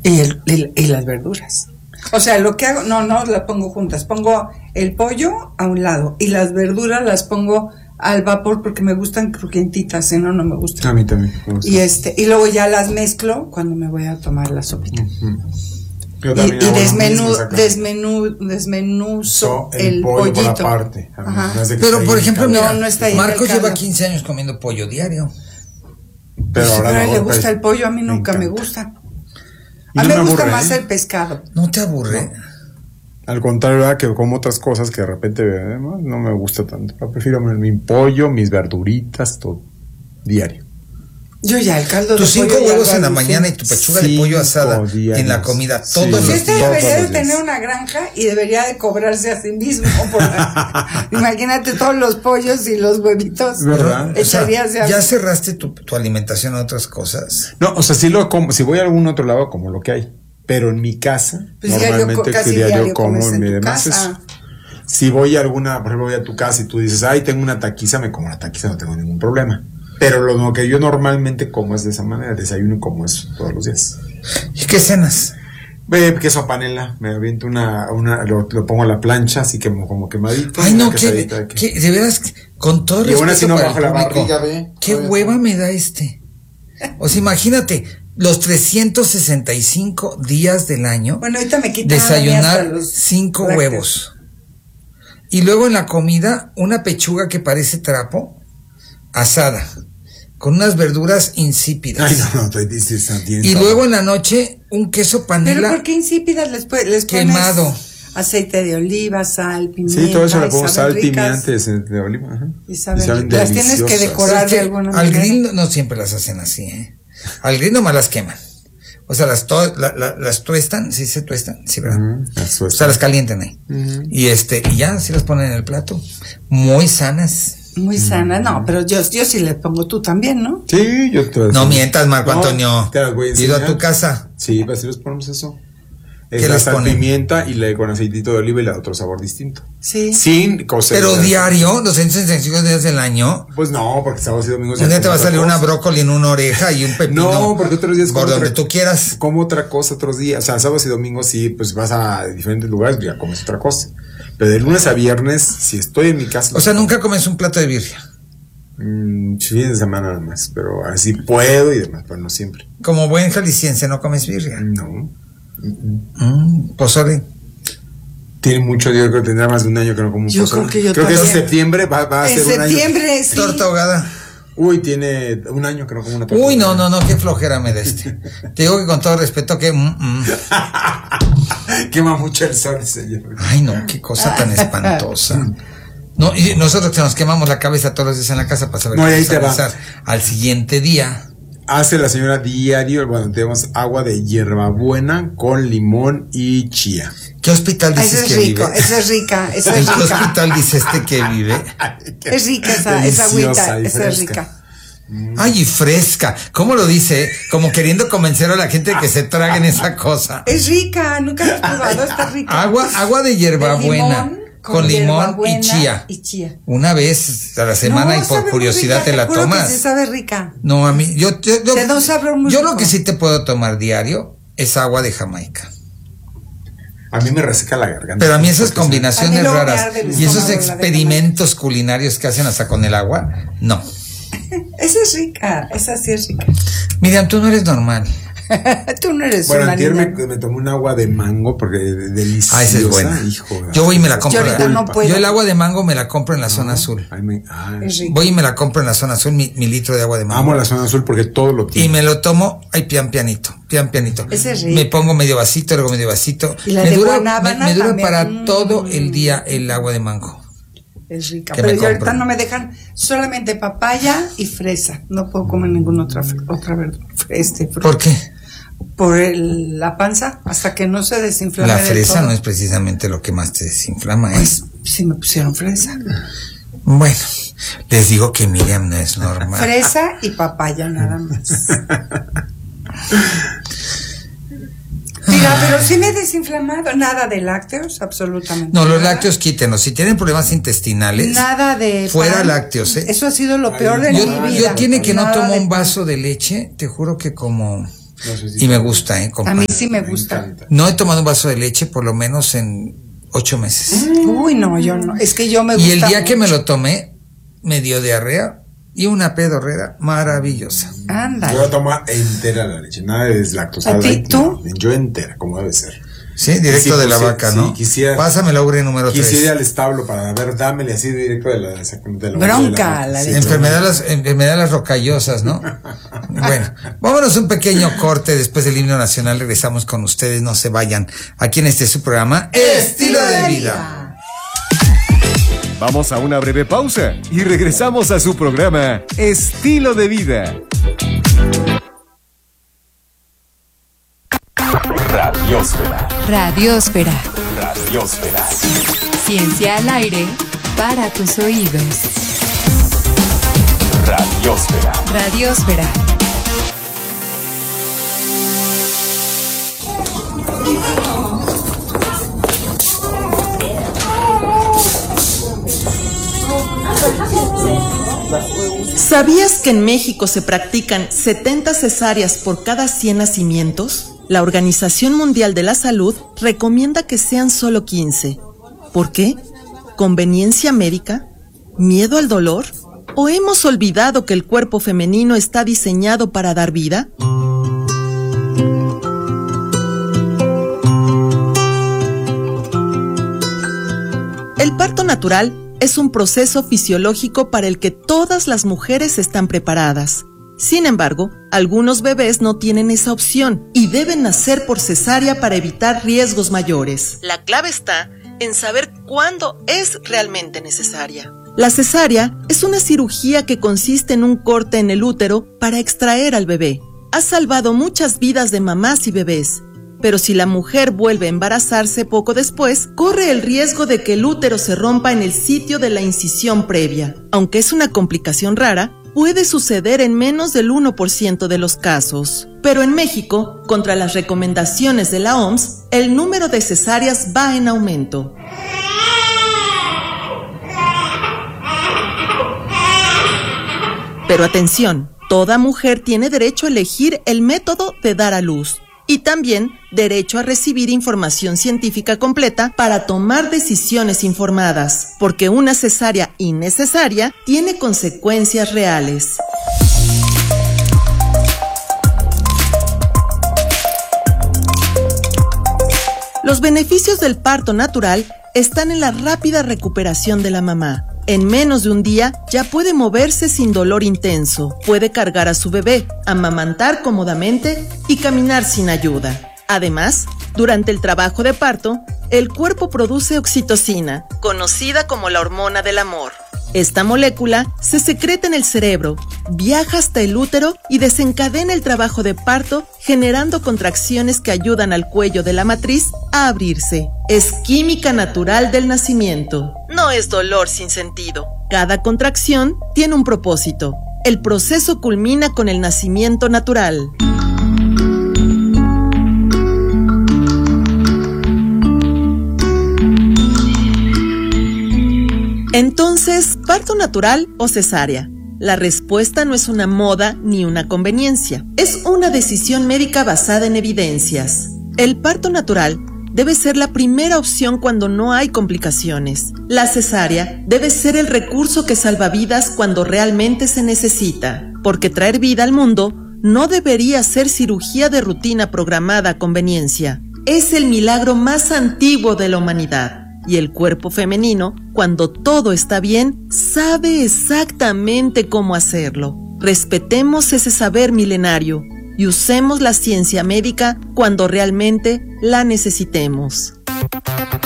Y las verduras. O sea, lo que hago, no las pongo juntas. Pongo el pollo a un lado y las verduras las pongo al vapor porque me gustan crujientitas, si no me gustan. A mí también me gusta. Y luego ya las mezclo cuando me voy a tomar la sopita. Y desmenuzo el pollo pollito. por aparte. Pero por ejemplo, mira, no está ahí Marcos en el lleva caldo. 15 años comiendo pollo diario. Pero ahora a él no, le gusta pues, el pollo, a mí nunca me encanta. gusta. Y A mí no me gusta aburre, más el pescado. ¿No te aburre? Al contrario, ¿verdad? Que como otras cosas que de repente no me gusta tanto. Yo prefiero mi pollo, mis verduritas, todo diario. Yo ya el caldo Tus de pollo 5 ya huevos lo en la alucino. mañana y tu pechuga de pollo asada diarios. en la comida Sí. todos Pues los este días. debería de los días. tener una granja y debería de cobrarse a sí mismo. Imagínate todos los pollos y los huevitos. ¿Verdad? O sea, Echarías de ¿ya cerraste tu alimentación a otras cosas? No, o sea, sí lo como. Si voy a algún otro lado, como lo que hay. Pero en mi casa, Pues diario, normalmente casi diario diario como comes en mi tu demás casa. Si voy a por ejemplo, voy a tu casa y tú dices, ay, tengo una taquiza, me como la taquiza, no tengo ningún problema. Pero lo que yo normalmente como es de esa manera, desayuno y como eso todos los días. ¿Y qué cenas? Queso panela, me aviento lo pongo a la plancha, así que como quemadito. Ay, no, quesadita de veras, con todo Y aún así respeto no para bajo el la público, barriga, ve. qué hueva me da O sea, imagínate, los 365 días del año, Bueno, ahorita me quitan desayunar los 5 lácteos. huevos. Y luego en la comida, una pechuga que parece trapo, asada, con unas verduras insípidas. Ay, no, te dices, Y luego en la noche, un queso Pero panela ¿por qué insípidas les pones quemado. aceite de oliva, sal, pimienta? Sí, todo eso le y pongo saben sal, ricas. pimienta de oliva. Ajá. Y saben deliciosas. las tienes que decorar Es que de alguna al manera. grill no siempre las hacen así, ¿eh? Al grill nomás las queman. O sea, las tuestan, ¿sí se tuestan? Sí, ¿verdad? O sea, las calientan ahí. Y ya, sí las ponen en el plato. Muy sanas. Muy sana, no, pero yo sí le pongo, tú también, ¿no? Sí, yo te No mientas, Marco Antonio. Te las voy a Ido a enseñar. tu casa. Sí, pues sí les ponemos eso. ¿Qué Es la les sal, ponen? pimienta y con aceitito de oliva y le da otro sabor distinto. Sí. Sin cocer. Pero diario, los 365 días del año. Pues no, porque sábados y domingos. Un día te va a salir una broca. brócoli en una oreja y un pepino. No, porque otros días por como donde otra- tú quieras. Como otra cosa otros días. O sea, sábados y domingos sí, pues vas a diferentes lugares y ya comes otra cosa. Pero de lunes a viernes, si estoy en mi casa. O sea, nunca comes un plato de birria. Fines de semana nada más, pero así puedo y demás, pero no siempre. Como buen jalisciense no comes birria. No. Pozole. Tiene mucho, yo creo que tendrá más de un año que no como un Yo pozole. creo que yo es también. septiembre, va a En ser un año. septiembre, sí. Torta ahogada. Uy, tiene un año que no como una torta. Uy, no, qué flojera me da Te digo que con todo respeto que... Quema mucho el sol, señor. Ay, no, qué cosa tan espantosa. No, y nosotros que nos quemamos la cabeza todos los días en la casa para saber No, y qué ahí vamos a te va. pensar. Al siguiente día, Hace la señora diario, bueno, tenemos agua de hierbabuena con limón y chía. ¿qué hospital Ah, dices ese es que rico, vive? esa es rica, esa ¿En es qué rica. hospital dice que vive? Es rica esa Deliciosa agüita, y esa es fresca. rica. Ay, y fresca. ¿Cómo lo dice? Como queriendo convencer a la gente de que se traguen esa cosa. Es rica, nunca la has probado, está rica. Agua de hierbabuena. limón, Con limón hierbabuena y chía. y chía. Una vez a la semana No, y por sabe muy curiosidad rica, te la juro que tomas. sí sabe rica. No, a mí, yo Te da un sabor muy yo rico. lo que sí te puedo tomar diario es agua de Jamaica. A mí me reseca la garganta. Pero a mí esas Porque combinaciones A mí luego me raras arde el y esos estómago, la de experimentos culinarios que hacen hasta con el agua, no. Esa es rica, esa sí es rica. Miriam, tú no eres normal. Tú no eres Bueno, una antier niña. me tomé un agua de mango porque deliciosa. Ah, esa es buena. Hijo, Yo voy y me la compro. Yo ahorita no puedo. Yo el agua de mango me la compro en la zona azul. Es rica. Voy y me la compro en la zona azul, mi litro de agua de mango. Amo la zona azul porque todo lo Y tiene. me lo tomo, ay, pianito. Ese es rico. Me pongo medio vasito, luego medio vasito. Y la me de dura, guanábana me dura también. para todo el día el agua de mango. Es rica. Que Pero me yo ahorita compro. no me dejan solamente papaya y fresa. No puedo comer ninguna otra verdura. Fruta. ¿Por qué? Por la panza, hasta que no se desinflame. La del fresa todo. no es precisamente lo que más te desinflama, ¿eh? Pues sí me pusieron fresa. Bueno, les digo que Miriam no es normal. Fresa y papaya nada más. Mira, pero sí me he desinflamado. Nada de lácteos, absolutamente. No, los nada. lácteos quítenos. Si tienen problemas intestinales, Nada de fuera pan. lácteos, ¿eh? Eso ha sido lo peor de mi vida. Yo tiene que no Nada tomo de un pan. vaso de leche, te juro que como Y me gusta, A mí sí me gusta. No he tomado un vaso de leche por lo menos en 8 meses. Uy, no, yo no. Es que yo me gusta. Y el día mucho. que me lo tomé, me dio diarrea y una pedorrera maravillosa. Ándale. Yo tomo entera la leche, nada de deslactosada. ¿A ti, tú? No, yo entera, como debe ser. Sí, directo de la vaca, ¿no? Quisiera, pásame la ubre número 3. Quisiera ir al establo para ver, dámele así directo de la bronca, la leche. Enfermedades rocallosas, ¿no? Bueno, vámonos un pequeño corte. Después del himno nacional regresamos con ustedes, no se vayan. Aquí en su programa, Estilo de Vida. Vamos a una breve pausa y regresamos a su programa, Estilo de Vida. Radiósfera. Radiósfera. Radiósfera. Ciencia al aire para tus oídos. Radiósfera. Radiósfera. ¿Sabías que en México se practican 70 cesáreas por cada 100 nacimientos? La Organización Mundial de la Salud recomienda que sean solo 15. ¿Por qué? ¿Conveniencia médica? ¿Miedo al dolor? ¿O hemos olvidado que el cuerpo femenino está diseñado para dar vida? El parto natural es un proceso fisiológico para el que todas las mujeres están preparadas. Sin embargo, algunos bebés no tienen esa opción y deben nacer por cesárea para evitar riesgos mayores. La clave está en saber cuándo es realmente necesaria. La cesárea es una cirugía que consiste en un corte en el útero para extraer al bebé. Ha salvado muchas vidas de mamás y bebés. Pero si la mujer vuelve a embarazarse poco después, corre el riesgo de que el útero se rompa en el sitio de la incisión previa. Aunque es una complicación rara, puede suceder en menos del 1% de los casos. Pero en México, contra las recomendaciones de la OMS, el número de cesáreas va en aumento. Pero atención, toda mujer tiene derecho a elegir el método de dar a luz. Y también derecho a recibir información científica completa para tomar decisiones informadas, porque una cesárea innecesaria tiene consecuencias reales. Los beneficios del parto natural están en la rápida recuperación de la mamá. En menos de un día ya puede moverse sin dolor intenso, puede cargar a su bebé, amamantar cómodamente y caminar sin ayuda. Además, durante el trabajo de parto, el cuerpo produce oxitocina, conocida como la hormona del amor. Esta molécula se secreta en el cerebro, viaja hasta el útero y desencadena el trabajo de parto, generando contracciones que ayudan al cuello de la matriz a abrirse. Es química natural del nacimiento. No es dolor sin sentido. Cada contracción tiene un propósito. El proceso culmina con el nacimiento natural. Entonces, ¿parto natural o cesárea? La respuesta no es una moda ni una conveniencia. Es una decisión médica basada en evidencias. El parto natural debe ser la primera opción cuando no hay complicaciones. La cesárea debe ser el recurso que salva vidas cuando realmente se necesita, porque traer vida al mundo no debería ser cirugía de rutina programada a conveniencia. Es el milagro más antiguo de la humanidad. Y el cuerpo femenino, cuando todo está bien, sabe exactamente cómo hacerlo. Respetemos ese saber milenario y usemos la ciencia médica cuando realmente la necesitemos.